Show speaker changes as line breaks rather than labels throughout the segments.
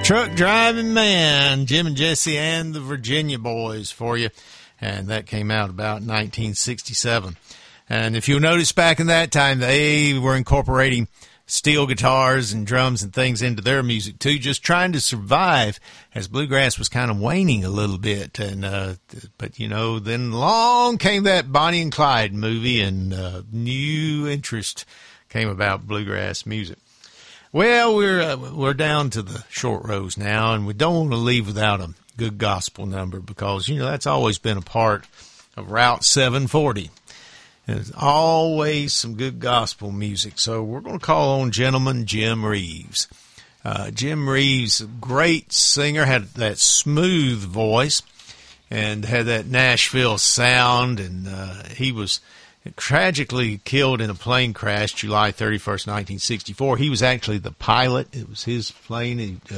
Truck Driving Man, Jim and Jesse and the Virginia Boys for you. And that came out about 1967. And if you'll notice, back in that time, they were incorporating steel guitars and drums and things into their music too, just trying to survive as bluegrass was kind of waning a little bit. And but you know, then along came that Bonnie and Clyde movie, and new interest came about bluegrass music. Well, we're down to the short rows now, and we don't want to leave without a good gospel number, because you know that's always been a part of Route 740. There's always some good gospel music. So we're going to call on gentleman Jim Reeves. Jim Reeves, a great singer, had that smooth voice and had that Nashville sound. And he was tragically killed in a plane crash July 31st, 1964. He was actually the pilot. It was his plane.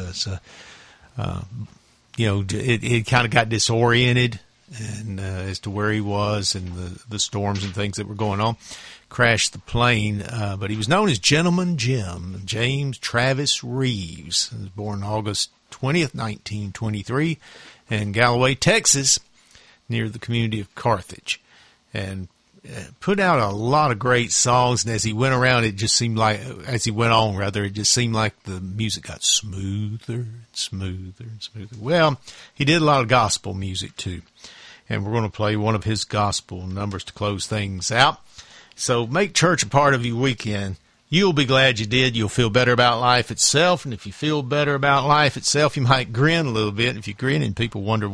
It kind of got disoriented and as to where he was and the storms and things that were going on, crashed the plane. But he was known as Gentleman Jim, James Travis Reeves. He was born August 20th, 1923 in Galloway, Texas, near the community of Carthage, and put out a lot of great songs. And as he went around, it just seemed like, as he went on, rather, it just seemed like the music got smoother and smoother and smoother. Well, he did a lot of gospel music too. And we're going to play one of his gospel numbers to close things out. So make church a part of your weekend. You'll be glad you did. You'll feel better about life itself. And if you feel better about life itself, you might grin a little bit. If you grin and people wonder